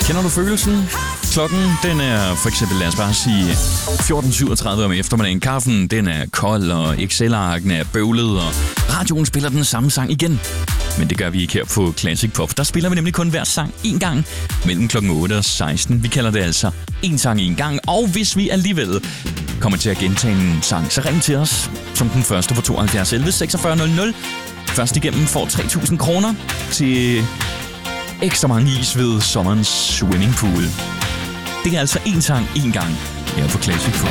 Kender du følelsen? Klokken, den er for eksempel, lad os bare sige 14.37 om eftermiddagen. Kaffen, den er kold, og Excel-arken er bøvlet, og radioen spiller den samme sang igen. Men det gør vi ikke her på Classic Pop. Der spiller vi nemlig kun hver sang én gang mellem klokken 8 og 16. Vi kalder det altså en sang én gang. Og hvis vi alligevel kommer til at gentage en sang, så ring til os som den første på 72 11 46 00. Først igennem får 3.000 kroner til ekstra mange is ved sommerens swimmingpool. Det er altså en sang én gang her på Classic Pop.